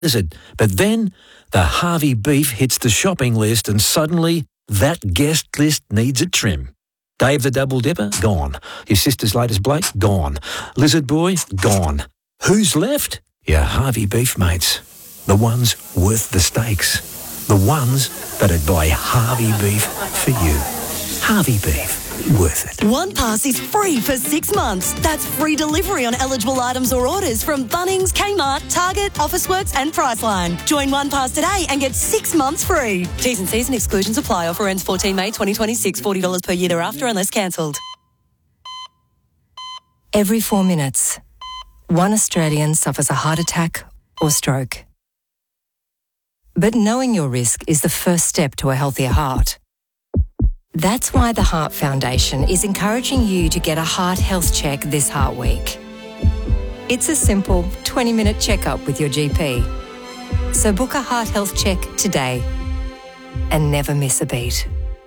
it. But then the Harvey beef hits the shopping list and suddenly that guest list needs a trim. Dave the Double Dipper? Gone. His sister's latest Blake? Gone. Lizard Boy? Gone. Who's left? Your Harvey beef mates. The ones worth the stakes. The ones that'd buy Harvey beef for you. Harvey beef. Worth it. OnePass is free for 6 months. That's free delivery on eligible items or orders from Bunnings, Kmart, Target, Officeworks and Priceline. Join OnePass today and get 6 months free. T's and C's and exclusions apply. Offer ends 14 May 2026. $40 per year thereafter unless cancelled. Every 4 minutes, one Australian suffers a heart attack or stroke. But knowing your risk is the first step to a healthier heart. That's why the Heart Foundation is encouraging you to get a heart health check this Heart Week. It's a simple 20-minute checkup with your GP. So book a heart health check today and never miss a beat.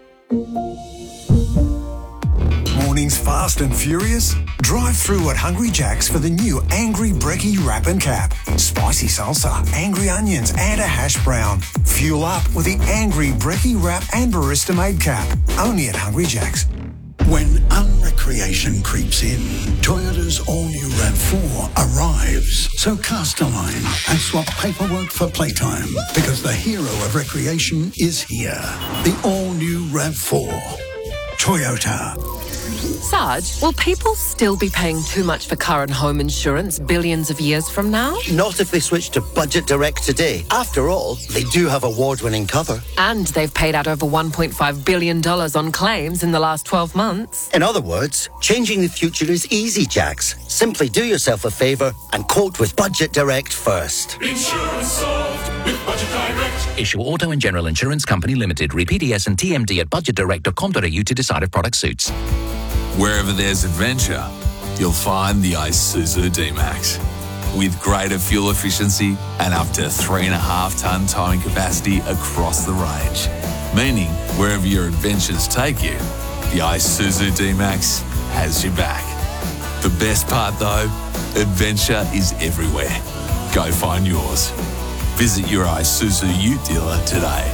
Mornings fast and furious? Drive through at Hungry Jack's for the new Angry Brekkie Wrap and Cap. Spicy salsa, angry onions and a hash brown. Fuel up with the Angry Brekkie Wrap and Barista Made Cap. Only at Hungry Jack's. When unrecreation creeps in, Toyota's all-new RAV4 arrives. So cast a line and swap paperwork for playtime, because the hero of recreation is here. The all-new RAV4. Toyota. Sarge, will people still be paying too much for car and home insurance billions of years from now? Not if they switch to Budget Direct today. After all, they do have award-winning cover. And they've paid out over $1.5 billion on claims in the last 12 months. In other words, changing the future is easy, Jax. Simply do yourself a favour and quote with Budget Direct first. Insurance solved with Budget Direct. Issue Auto and General Insurance Company Limited. Read PDS and TMD at budgetdirect.com.au to decide if product suits. Wherever there's adventure, you'll find the Isuzu D-Max. With greater fuel efficiency and up to 3.5-tonne towing capacity across the range. Meaning, wherever your adventures take you, the Isuzu D-Max has your back. The best part though, adventure is everywhere. Go find yours. Visit your Isuzu Ute dealer today.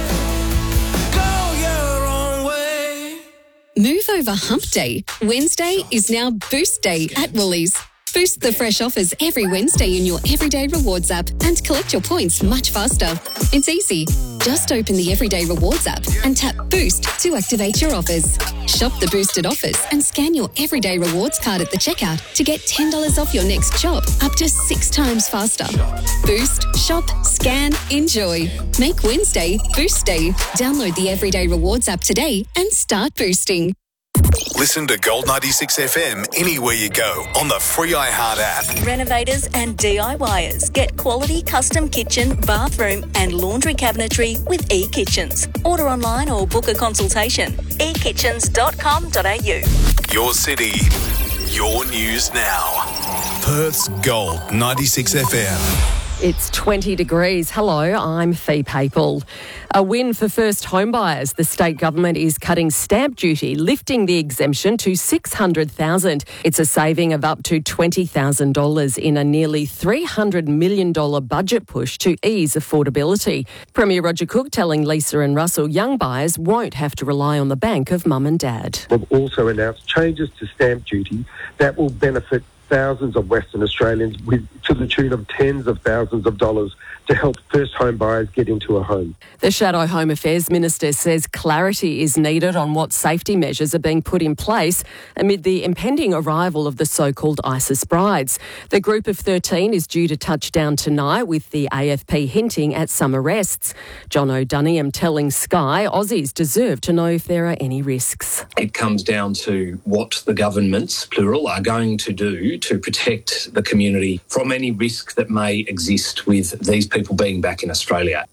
Move over hump day. Wednesday is now Boost Day at Woolies. Boost the fresh offers every Wednesday in your Everyday Rewards app and collect your points much faster. It's easy. Just open the Everyday Rewards app and tap Boost to activate your offers. Shop the boosted offers and scan your Everyday Rewards card at the checkout to get $10 off your next shop, up to 6 times faster. Boost, shop, scan, enjoy. Make Wednesday Boost Day. Download the Everyday Rewards app today and start boosting. Listen to Gold 96 FM anywhere you go on the free iHeart app. Renovators and DIYers get quality custom kitchen, bathroom and laundry cabinetry with eKitchens. Order online or book a consultation. ekitchens.com.au. Your city, your news now. Perth's Gold 96 FM. It's 20 degrees. Hello, I'm Fee Papel. A win for first home buyers. The state government is cutting stamp duty, lifting the exemption to $600,000. It's a saving of up to $20,000 in a nearly $300 million budget push to ease affordability. Premier Roger Cook telling Lisa and Russell young buyers won't have to rely on the bank of mum and dad. We've also announced changes to stamp duty that will benefit thousands of Western Australians to the tune of tens of thousands of dollars to help first home buyers get into a home. The Shadow Home Affairs Minister says clarity is needed on what safety measures are being put in place amid the impending arrival of the so-called ISIS brides. The group of 13 is due to touch down tonight, with the AFP hinting at some arrests. John O'Dunniam telling Sky Aussies deserve to know if there are any risks. It comes down to what the governments, plural, are going to do to protect the community from any risk that may exist with these people being back in Australia.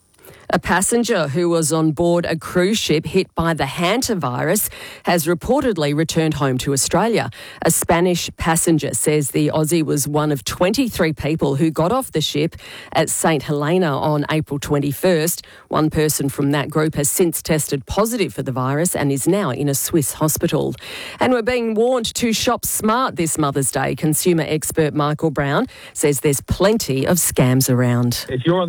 A passenger who was on board a cruise ship hit by the hantavirus has reportedly returned home to Australia. A Spanish passenger says the Aussie was one of 23 people who got off the ship at St Helena on April 21st. One person from that group has since tested positive for the virus and is now in a Swiss hospital. And we're being warned to shop smart this Mother's Day. Consumer expert Michael Brown says there's plenty of scams around. If you're on